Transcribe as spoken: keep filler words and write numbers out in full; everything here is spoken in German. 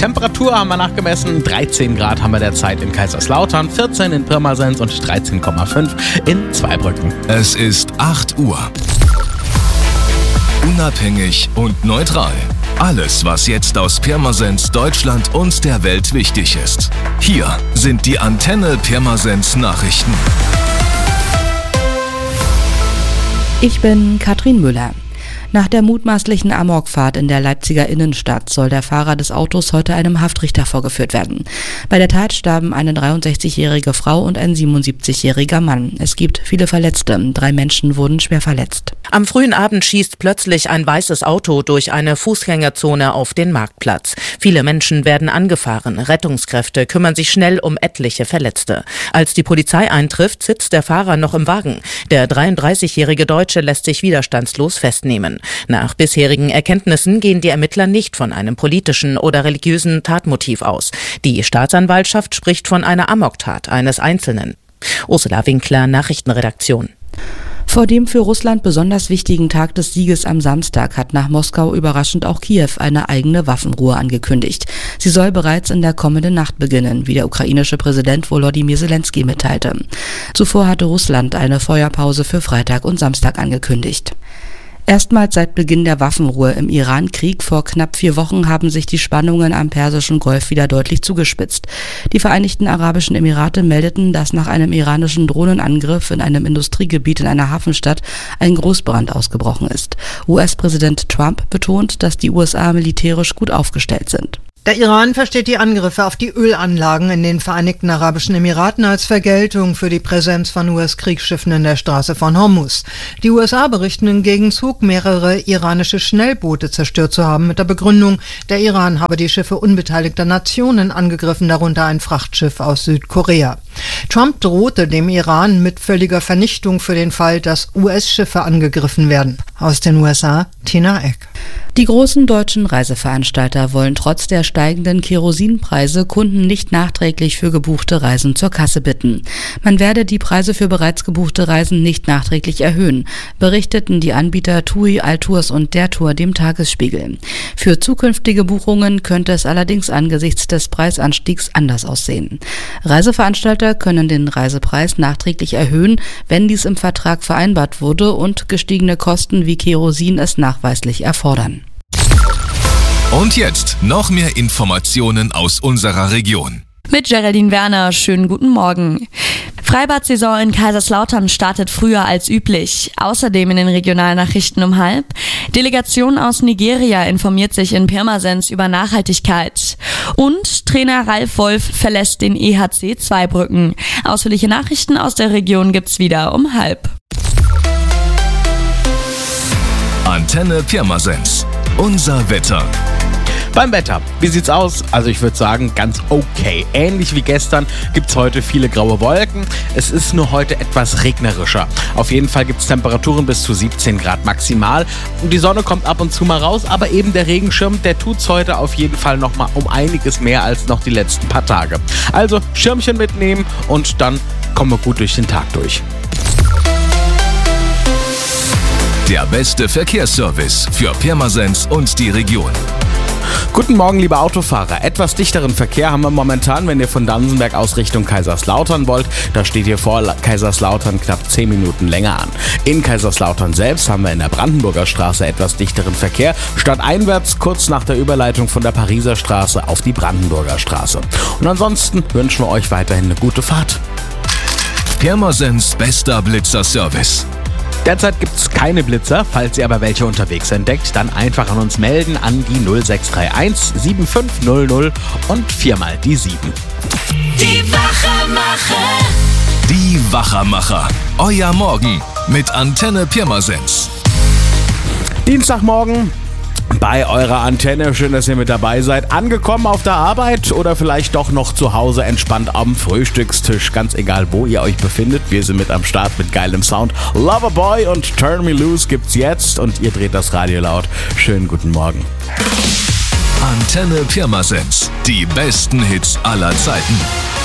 Temperatur haben wir nachgemessen, dreizehn Grad haben wir derzeit in Kaiserslautern, vierzehn in Pirmasens und dreizehn Komma fünf in Zweibrücken. Es ist acht Uhr. Unabhängig und neutral. Alles, was jetzt aus Pirmasens, Deutschland und der Welt wichtig ist. Hier sind die Antenne Pirmasens Nachrichten. Ich bin Katrin Müller. Nach der mutmaßlichen Amokfahrt in der Leipziger Innenstadt soll der Fahrer des Autos heute einem Haftrichter vorgeführt werden. Bei der Tat starben eine dreiundsechzigjährige Frau und ein siebenundsiebzigjähriger Mann. Es gibt viele Verletzte. Drei Menschen wurden schwer verletzt. Am frühen Abend schießt plötzlich ein weißes Auto durch eine Fußgängerzone auf den Marktplatz. Viele Menschen werden angefahren. Rettungskräfte kümmern sich schnell um etliche Verletzte. Als die Polizei eintrifft, sitzt der Fahrer noch im Wagen. Der dreiunddreißigjährige Deutsche lässt sich widerstandslos festnehmen. Nach bisherigen Erkenntnissen gehen die Ermittler nicht von einem politischen oder religiösen Tatmotiv aus. Die Staatsanwaltschaft spricht von einer Amoktat eines Einzelnen. Ursula Winkler, Nachrichtenredaktion. Vor dem für Russland besonders wichtigen Tag des Sieges am Samstag hat nach Moskau überraschend auch Kiew eine eigene Waffenruhe angekündigt. Sie soll bereits in der kommenden Nacht beginnen, wie der ukrainische Präsident Volodymyr Zelensky mitteilte. Zuvor hatte Russland eine Feuerpause für Freitag und Samstag angekündigt. Erstmals seit Beginn der Waffenruhe im Iran-Krieg vor knapp vier Wochen haben sich die Spannungen am Persischen Golf wieder deutlich zugespitzt. Die Vereinigten Arabischen Emirate meldeten, dass nach einem iranischen Drohnenangriff in einem Industriegebiet in einer Hafenstadt ein Großbrand ausgebrochen ist. U S-Präsident Trump betont, dass die U S A militärisch gut aufgestellt sind. Der Iran versteht die Angriffe auf die Ölanlagen in den Vereinigten Arabischen Emiraten als Vergeltung für die Präsenz von U S-Kriegsschiffen in der Straße von Hormuz. Die U S A berichten im Gegenzug, mehrere iranische Schnellboote zerstört zu haben, mit der Begründung, der Iran habe die Schiffe unbeteiligter Nationen angegriffen, darunter ein Frachtschiff aus Südkorea. Trump drohte dem Iran mit völliger Vernichtung für den Fall, dass U S-Schiffe angegriffen werden. Aus den U S A, Tina Eck. Die großen deutschen Reiseveranstalter wollen trotz der steigenden Kerosinpreise Kunden nicht nachträglich für gebuchte Reisen zur Kasse bitten. Man werde die Preise für bereits gebuchte Reisen nicht nachträglich erhöhen, berichteten die Anbieter TUI, Altours und der Tour dem Tagesspiegel. Für zukünftige Buchungen könnte es allerdings angesichts des Preisanstiegs anders aussehen. Reiseveranstalter können den Reisepreis nachträglich erhöhen, wenn dies im Vertrag vereinbart wurde und gestiegene Kosten wie Kerosin es nachweislich erfordern. Und jetzt noch mehr Informationen aus unserer Region. Mit Geraldine Werner, schönen guten Morgen. Freibad-Saison in Kaiserslautern startet früher als üblich. Außerdem in den Regionalnachrichten um halb. Delegation aus Nigeria informiert sich in Pirmasens über Nachhaltigkeit. Und Trainer Ralf Wolf verlässt den E H C Zweibrücken. Ausführliche Nachrichten aus der Region gibt's wieder um halb. Antenne Pirmasens. Unser Wetter. Beim Wetter, wie sieht's aus? Also ich würde sagen, ganz okay. Ähnlich wie gestern gibt's heute viele graue Wolken. Es ist nur heute etwas regnerischer. Auf jeden Fall gibt's Temperaturen bis zu siebzehn Grad maximal. Und die Sonne kommt ab und zu mal raus, aber eben der Regenschirm, der tut's heute auf jeden Fall nochmal um einiges mehr als noch die letzten paar Tage. Also Schirmchen mitnehmen und dann kommen wir gut durch den Tag durch. Der beste Verkehrsservice für Pirmasens und die Region. Guten Morgen, liebe Autofahrer. Etwas dichteren Verkehr haben wir momentan, wenn ihr von Dansenberg aus Richtung Kaiserslautern wollt. Da steht ihr vor Kaiserslautern knapp zehn Minuten länger an. In Kaiserslautern selbst haben wir in der Brandenburger Straße etwas dichteren Verkehr. Stadteinwärts kurz nach der Überleitung von der Pariser Straße auf die Brandenburger Straße. Und ansonsten wünschen wir euch weiterhin eine gute Fahrt. Pirmasens bester Blitzer-Service. Derzeit gibt es keine Blitzer. Falls ihr aber welche unterwegs entdeckt, dann einfach an uns melden an die null sechs drei eins sieben fünf null null und viermal die sieben. Die Wachermacher. Die Wachermacher. Euer Morgen mit Antenne Pirmasens. Dienstagmorgen bei eurer Antenne. Schön, dass ihr mit dabei seid. Angekommen auf der Arbeit oder vielleicht doch noch zu Hause entspannt am Frühstückstisch. Ganz egal, wo ihr euch befindet. Wir sind mit am Start mit geilem Sound. Loverboy und Turn Me Loose gibt's jetzt und ihr dreht das Radio laut. Schönen guten Morgen. Antenne Pirmasens. Die besten Hits aller Zeiten.